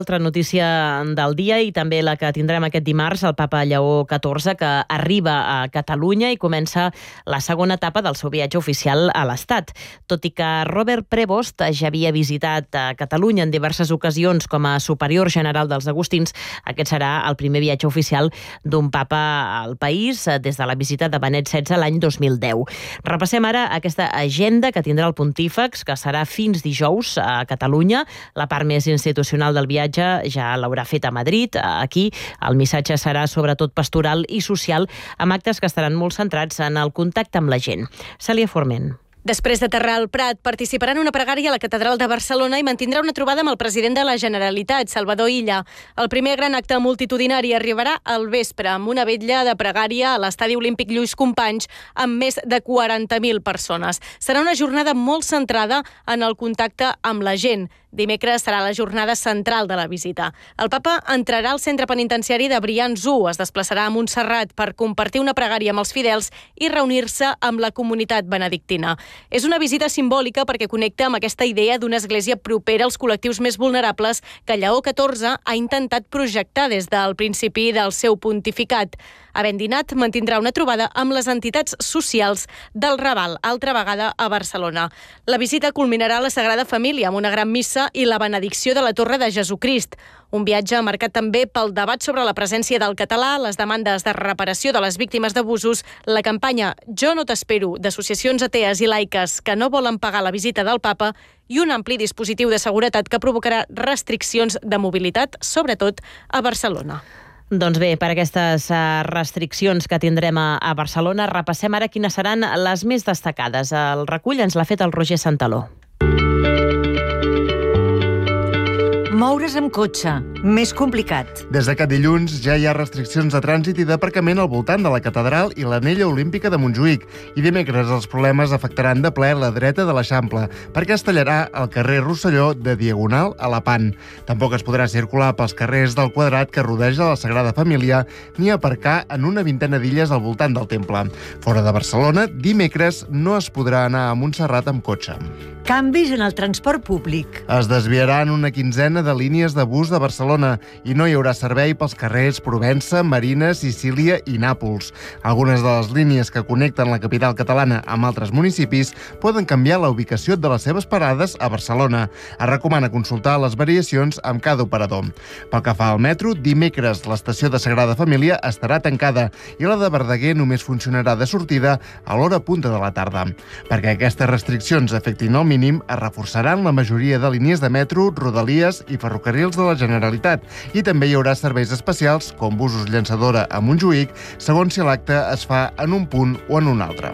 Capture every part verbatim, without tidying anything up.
Altra notícia del dia i també la que tindrem aquest dimarts, el papa Lleó catorze, que arriba a Catalunya i comença la segona etapa del seu viatge oficial a l'Estat. Tot i que Robert Prevost ja havia visitat a Catalunya en diverses ocasions com a superior general dels agustins, aquest serà el primer viatge oficial d'un papa al país des de la visita de Benet setze l'any dos mil deu. Repassem ara aquesta agenda que tindrà el pontífex, que serà fins dijous a Catalunya. La part més institucional del viatge ja l'haurà fet a Madrid. Aquí el missatge serà sobretot pastoral i social, amb actes que estaran molt centrats en el contacte amb la gent. Cèlia Forment. Després d'aterrar al Prat, participarà en una pregària a la Catedral de Barcelona i mantindrà una trobada amb el president de la Generalitat, Salvador Illa. El primer gran acte multitudinari arribarà al vespre amb una vetlla de pregària a l'Estadi Olímpic Lluís Companys amb més de quaranta mil persones. Serà una jornada molt centrada en el contacte amb la gent. Dimecres serà la jornada central de la visita. El papa entrarà al centre penitenciari de Brians u, es desplaçarà a Montserrat per compartir una pregària amb els fidels i reunir-se amb la comunitat benedictina. És una visita simbòlica perquè connecta amb aquesta idea d'una església propera als col·lectius més vulnerables que Lleó catorze ha intentat projectar des del principi del seu pontificat. Havent dinat, mantindrà una trobada amb les entitats socials del Raval, altra vegada a Barcelona. La visita culminarà a la Sagrada Família amb una gran missa i la benedicció de la Torre de Jesucrist. Un viatge marcat també pel debat sobre la presència del català, les demandes de reparació de les víctimes d'abusos, la campanya Jo no t'espero d'associacions atees i laiques que no volen pagar la visita del papa i un ampli dispositiu de seguretat que provocarà restriccions de mobilitat, sobretot a Barcelona. Doncs bé, per aquestes restriccions que tindrem a Barcelona, repassem ara quines seran les més destacades. El recull ens l'ha fet el Roger Santaló. Moure's amb cotxe, més complicat. Des d'aquest dilluns ja hi ha restriccions de trànsit i d'aparcament al voltant de la catedral i l'anella olímpica de Montjuïc. I dimecres els problemes afectaran de ple la dreta de l'Eixample, perquè es tallarà el carrer Rosselló de Diagonal a la Pan. Tampoc es podrà circular pels carrers del Quadrat que rodeja la Sagrada Família ni aparcar en una vintena d'illes al voltant del temple. Fora de Barcelona, dimecres no es podrà anar a Montserrat amb cotxe. Canvis en el transport públic. Es desviaran una quinzena de línies de bus de Barcelona i no hi haurà servei pels carrers Provença, Marina, Sicília i Nàpols. Algunes de les línies que connecten la capital catalana amb altres municipis poden canviar la ubicació de les seves parades a Barcelona. Es recomana consultar les variacions amb cada operador. Pel que fa al metro, dimecres l'estació de Sagrada Família estarà tancada i la de Verdaguer només funcionarà de sortida a l'hora punta de la tarda. Perquè aquestes restriccions afectin el mínim, es reforçaran la majoria de línies de metro, rodalies i ferrocarrils de la Generalitat i també hi haurà serveis especials com busos llançadora a Montjuïc, segons si l'acte es fa en un punt o en un altre.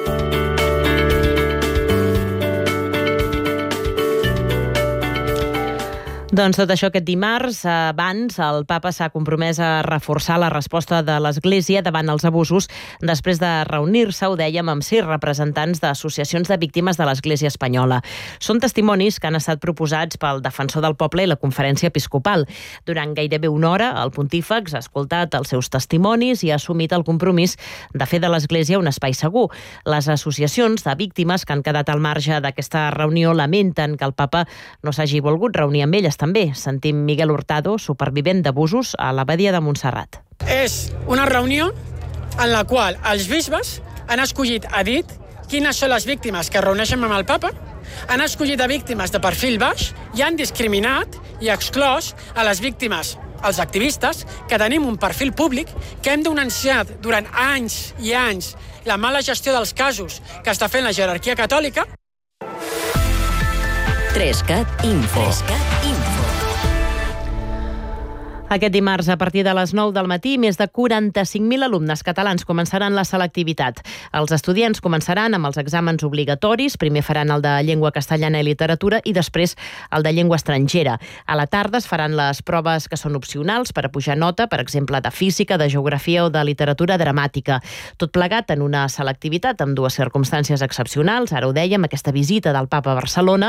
Doncs tot això aquest dimarts. Abans, el papa s'ha compromès a reforçar la resposta de l'Església davant els abusos després de reunir-se, ho dèiem, amb sis representants d'associacions de víctimes de l'Església espanyola. Són testimonis que han estat proposats pel Defensor del Poble i la Conferència Episcopal. Durant gairebé una hora, el pontífex ha escoltat els seus testimonis i ha assumit el compromís de fer de l'Església un espai segur. Les associacions de víctimes que han quedat al marge d'aquesta reunió lamenten que el papa no s'hagi volgut reunir amb elles també. Sentim Miguel Hurtado, supervivent d'abusos a l'Abadia de Montserrat. És una reunió en la qual els bisbes han escollit a dit quines són les víctimes que es reuneixen amb el papa, han escollit a víctimes de perfil baix i han discriminat i exclòs a les víctimes, els activistes, que tenim un perfil públic, que hem denunciat durant anys i anys la mala gestió dels casos que està fent la jerarquia catòlica. Trescat Info. Trescat Info. Aquest dimarts, a partir de les nou del matí, més de quaranta-cinc mil alumnes catalans començaran la selectivitat. Els estudiants començaran amb els exàmens obligatoris. Primer faran el de llengua castellana i literatura i després el de llengua estrangera. A la tarda es faran les proves que són opcionals per a pujar nota, per exemple, de física, de geografia o de literatura dramàtica. Tot plegat en una selectivitat amb dues circumstàncies excepcionals. Ara ho dèiem, aquesta visita del papa a Barcelona,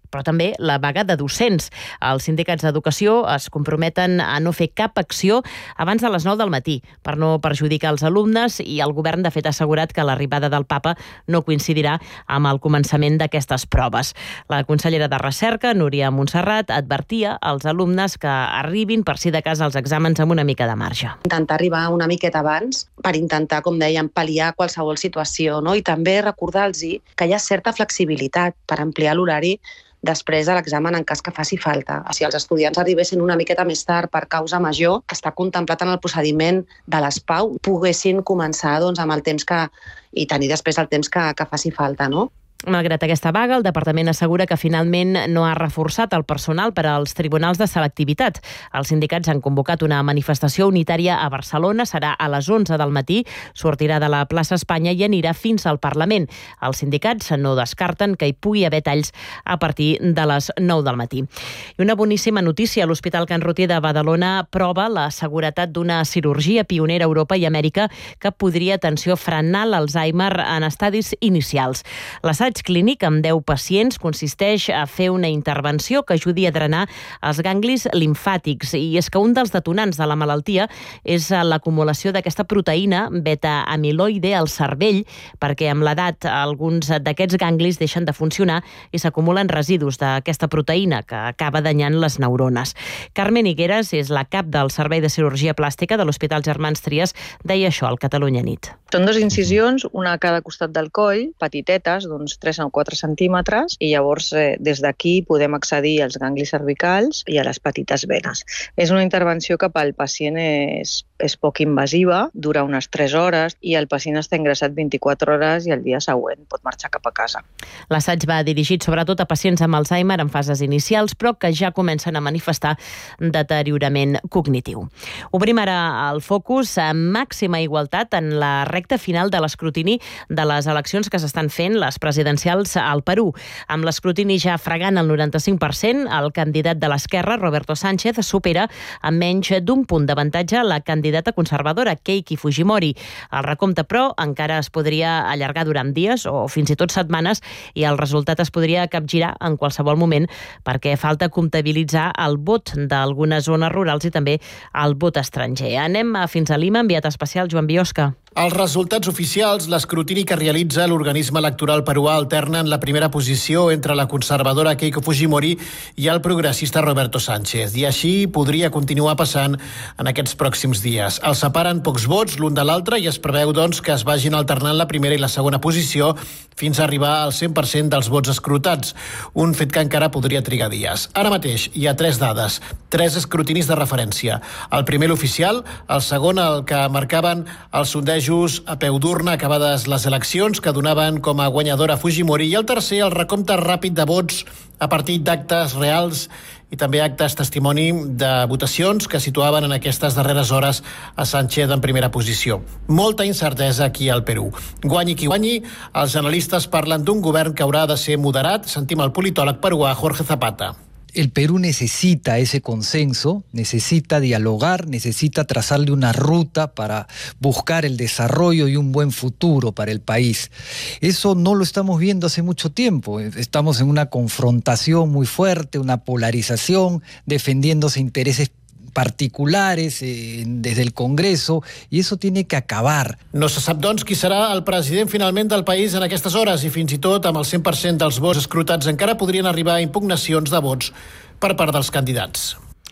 però també la vaga de docents. Els sindicats d'educació es comprometen a no fer cap acció abans de les nou del matí per no perjudicar els alumnes i el govern, de fet, ha assegurat que l'arribada del papa no coincidirà amb el començament d'aquestes proves. La consellera de Recerca, Núria Montserrat, advertia als alumnes que arribin per si de cas els exàmens amb una mica de marge. Intentar arribar una miqueta abans per intentar, com dèiem, pal·liar qualsevol situació, no? I també recordar-los que hi ha certa flexibilitat per ampliar l'horari després de l'examen en cas que faci falta. Si els estudiants arribessin una miqueta més tard per causa major, que està contemplat en el procediment de l'S P A U, poguessin començar doncs, amb el temps que, i tenir després el temps que, que faci falta, no? Malgrat aquesta vaga, el departament assegura que finalment no ha reforçat el personal per als tribunals de selectivitat. Els sindicats han convocat una manifestació unitària a Barcelona, serà a les onze del matí, sortirà de la plaça Espanya i anirà fins al Parlament. Els sindicats no descarten que hi pugui haver talls a partir de les nou del matí. I una boníssima notícia, l'Hospital Can Rutí de Badalona prova la seguretat d'una cirurgia pionera a Europa i Amèrica que podria, atenció, frenar l'Alzheimer en estadis inicials. L'assaig clínic amb deu pacients consisteix a fer una intervenció que ajudi a drenar els ganglis limfàtics, i és que un dels detonants de la malaltia és l'acumulació d'aquesta proteïna beta-amiloide al cervell, perquè amb l'edat alguns d'aquests ganglis deixen de funcionar i s'acumulen residus d'aquesta proteïna que acaba danyant les neurones. Carmen Higueras és la cap del Servei de Cirurgia Plàstica de l'Hospital Germans Trias, deia això al Catalunya Nit. Són dues incisions, una a cada costat del coll, petitetes, d'uns tres o quatre centímetres, i llavors eh, des d'aquí podem accedir als ganglis cervicals i a les petites venes. És una intervenció que pel pacient és, és poc invasiva, dura unes tres hores i el pacient està ingressat vint-i-quatre hores i el dia següent pot marxar cap a casa. L'assaig va dirigit sobretot a pacients amb Alzheimer en fases inicials, però que ja comencen a manifestar deteriorament cognitiu. Obrim ara el focus a màxima igualtat en la recta final de l'escrutini de les eleccions que s'estan fent, les presidencials al Perú. Amb l'escrutini ja fregant el noranta-cinc per cent, el candidat de l'esquerra, Roberto Sánchez, supera amb menys d'un punt d'avantatge la candidata conservadora, Keiki Fujimori. El recompte, però, encara es podria allargar durant dies o fins i tot setmanes i el resultat es podria capgirar en qualsevol moment perquè falta comptabilitzar el vot d'algunes zones rurals i també el vot estranger. Anem fins a Lima, enviat especial Joan Biosca. Els resultats oficials, l'escrutini que realitza l'organisme electoral peruà alternen la primera posició entre la conservadora Keiko Fujimori i el progressista Roberto Sánchez. I així podria continuar passant en aquests pròxims dies. Els separen pocs vots l'un de l'altre i es preveu, doncs, que es vagin alternant la primera i la segona posició fins a arribar al cent per cent dels vots escrutats, un fet que encara podria trigar dies. Ara mateix hi ha tres dades, tres escrutinis de referència. El primer, l'oficial, el segon, el que marcaven els sondejos a peu d'urna acabades les eleccions, que donaven com a guanyadora Fujimori, i el tercer, el recompte ràpid de vots a partir d'actes reals i també actes testimoni de votacions que situaven en aquestes darreres hores a Sánchez en primera posició. Molta incertesa aquí al Perú. Guanyi qui guanyi, els analistes parlen d'un govern que haurà de ser moderat. Sentim el politòleg peruà Jorge Zapata. El Perú necesita ese consenso, necesita dialogar, necesita trazarle una ruta para buscar el desarrollo y un buen futuro para el país. Eso no lo estamos viendo hace mucho tiempo. Estamos en una confrontación muy fuerte, una polarización, defendiéndose intereses particulares eh, desde el Congreso, i eso tiene que acabar. No se sap, doncs, qui serà el president finalment del país en aquestes hores, i fins i tot amb el cent per cent dels vots escrutats encara podrien arribar a impugnacions de vots per part dels candidats.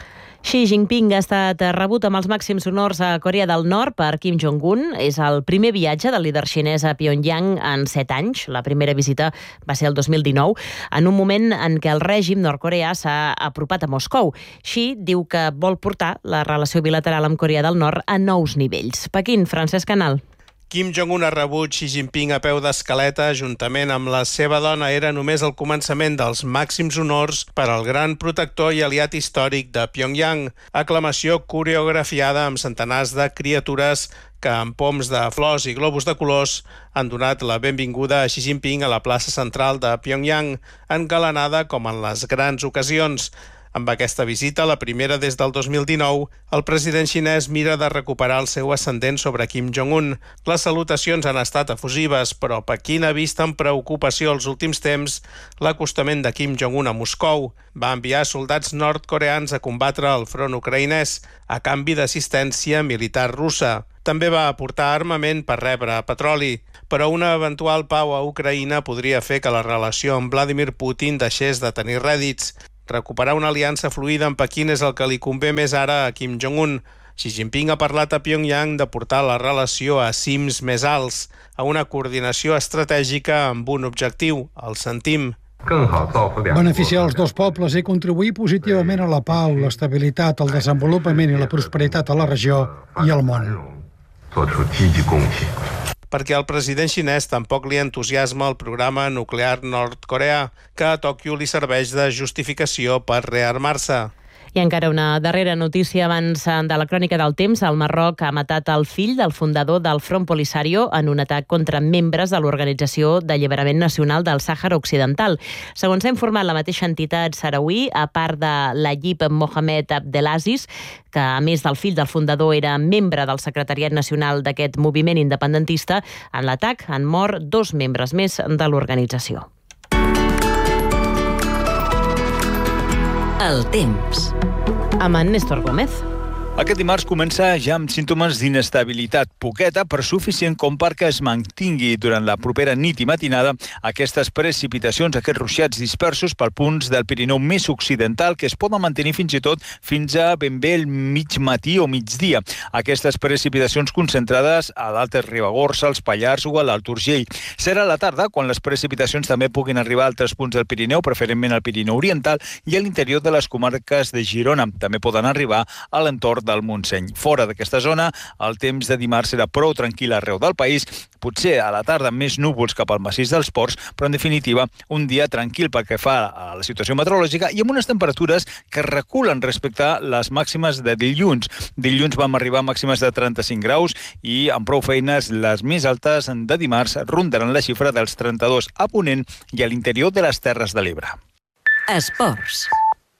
Xi Jinping ha estat rebut amb els màxims honors a Corea del Nord per Kim Jong-un. És el primer viatge del líder xinès a Pyongyang en set anys. La primera visita va ser el dos mil dinou, en un moment en què el règim nord-coreà s'ha apropat a Moscou. Xi diu que vol portar la relació bilateral amb Corea del Nord a nous nivells. Pequín, Francesc Canal. Kim Jong-un ha rebut Xi Jinping a peu d'escaleta juntament amb la seva dona. Era només el començament dels màxims honors per al gran protector i aliat històric de Pyongyang. Aclamació coreografiada amb centenars de criatures que amb poms de flors i globus de colors han donat la benvinguda a Xi Jinping a la plaça central de Pyongyang, engalanada com en les grans ocasions. Amb aquesta visita, la primera des del dos mil dinou, el president xinès mira de recuperar el seu ascendent sobre Kim Jong-un. Les salutacions han estat efusives, però Pequín ha vist amb preocupació els últims temps l'acostament de Kim Jong-un a Moscou. Va enviar soldats nord-coreans a combatre el front ucraïnès a canvi d'assistència militar russa. També va aportar armament per rebre petroli, però una eventual pau a Ucraïna podria fer que la relació amb Vladimir Putin deixés de tenir rèdits. Recuperar una aliança fluida amb Pequín és el que li convé més ara a Kim Jong-un. Xi Jinping ha parlat a Pyongyang de portar la relació a cims més alts, a una coordinació estratègica amb un objectiu, el sentim. Beneficiar els dos pobles i contribuir positivament a la pau, l'estabilitat, el desenvolupament i la prosperitat a la regió i al món. Perquè al president xinès tampoc li entusiasma el programa nuclear nord-coreà, que a Tòquio li serveix de justificació per rearmar-se. I encara una darrera notícia abans de la crònica del temps. El Marroc ha matat el fill del fundador del Front Polisario en un atac contra membres de l'Organització d'Alliberament Nacional del Sàhara Occidental. Segons ha informat la mateixa entitat sarauí, a part de l'Ayib Mohamed Abdelaziz, que a més del fill del fundador era membre del secretariat nacional d'aquest moviment independentista, en l'atac han mort dos membres més de l'organització. El temps. Amb en Néstor Gómez. Aquest dimarts comença ja amb símptomes d'inestabilitat, poqueta, però suficient com perquè es mantingui durant la propera nit i matinada aquestes precipitacions, aquests ruixats dispersos per punts del Pirineu més occidental que es poden mantenir fins i tot fins a ben bé el mig matí o migdia. Aquestes precipitacions concentrades a l'Alta Ribagorça, als Pallars o a l'Alt Urgell. Serà a la tarda quan les precipitacions també puguin arribar a altres punts del Pirineu, preferentment al Pirineu Oriental i a l'interior de les comarques de Girona. També poden arribar a l'entorn del Montseny. Fora d'aquesta zona, el temps de dimarts serà prou tranquil arreu del país, potser a la tarda més núvols cap al massís dels Ports, però en definitiva un dia tranquil pel que fa a la situació meteorològica i amb unes temperatures que reculen respecte a les màximes de dilluns. Dilluns vam arribar a màximes de trenta-cinc graus i amb prou feines les més altes de dimarts rondaran la xifra dels trenta-dos a Ponent i a l'interior de les Terres de l'Ebre. Esports.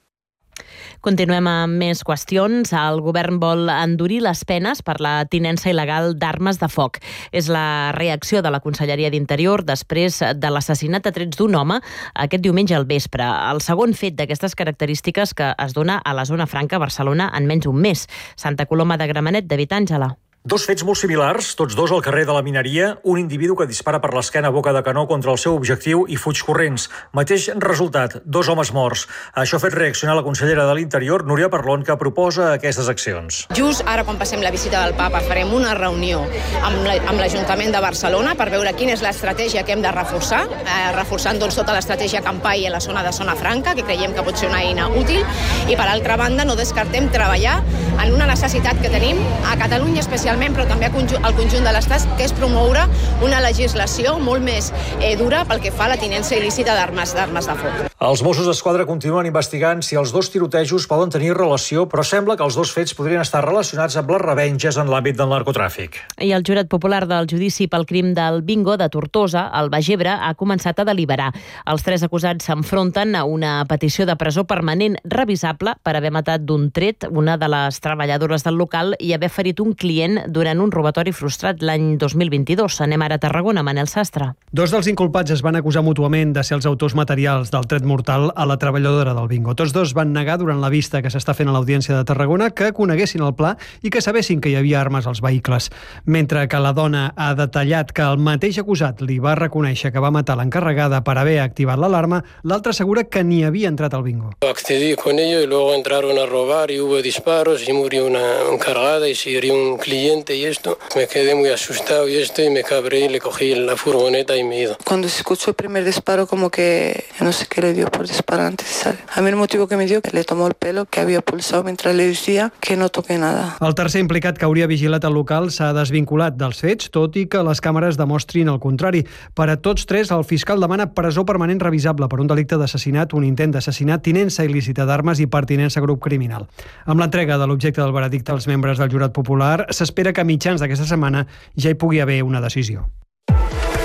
Continuem amb més qüestions. El govern vol endurir les penes per la tinença il·legal d'armes de foc. És la reacció de la Conselleria d'Interior després de l'assassinat a trets d'un home aquest diumenge al vespre. El segon fet d'aquestes característiques que es dona a la zona franca a Barcelona en menys d'un mes. Santa Coloma de Gramenet, David Àngela. Dos fets molt similars, tots dos al carrer de la Mineria, un individu que dispara per l'esquena a boca de canó contra el seu objectiu i fuig corrents. Mateix resultat, dos homes morts. Això ha fet reaccionar la consellera de l'Interior, Núria Parlon, que proposa aquestes accions. Just ara, quan passem la visita del papa, farem una reunió amb l'Ajuntament de Barcelona per veure quina és l'estratègia que hem de reforçar, eh, reforçant doncs, tota l'estratègia Campai en la zona de Zona Franca, que creiem que pot ser una eina útil, i per altra banda no descartem treballar en una necessitat que tenim a Catalunya especialment, però també al conjunt de l'Estat, que és promoure una legislació molt més eh, dura pel que fa a la tinença il·lícita d'armes d'armes de foc. Els Mossos d'Esquadra continuen investigant si els dos tirotejos poden tenir relació, però sembla que els dos fets podrien estar relacionats amb les revenges en l'àmbit del narcotràfic. I el jurat popular del judici pel crim del bingo de Tortosa, al Baix Ebre, ha començat a deliberar. Els tres acusats s'enfronten a una petició de presó permanent revisable per haver matat d'un tret una de les treballadores del local i haver ferit un client durant un robatori frustrat l'any dos mil vint-i-dos. Anem ara a Tarragona, Manel Sastre. Dos dels inculpats es van acusar mútuament de ser els autors materials del tret mortal a la treballadora del bingo. Tots dos van negar durant la vista que s'està fent a l'Audiència de Tarragona que coneguessin el pla i que sabessin que hi havia armes als vehicles. Mentre que la dona ha detallat que el mateix acusat li va reconèixer que va matar l'encarregada per haver activat l'alarma, l'altre assegura que ni havia entrat al bingo. Accedí con ello y luego entraron a robar y hubo disparos y murió una encargada y se hirió un cliente y esto. Me quedé muy asustado y esto y me cabré y le cogí la furgoneta y me he ido. Cuando se escuchó el primer disparo, como que yo no sé qué le dio por disparar antes, ¿sabes? A mí el motivo que me dio que le tomó el pelo que había pulsado mientras le decía que no toqué nada. El tercer implicat que hauria vigilat el local s'ha desvinculat dels fets, tot i que les càmeres demostrin el contrari. Per a tots tres, el fiscal demana presó permanent revisable per un delicte d'assassinat, un intent d'assassinat, tinença il·lícita d'armes i pertinença a grup criminal. Amb l'entrega de l'objecte del veredicte als membres del jurat popular, s'espera que a mitjans d'aquesta setmana ja hi pugui haver una decisió.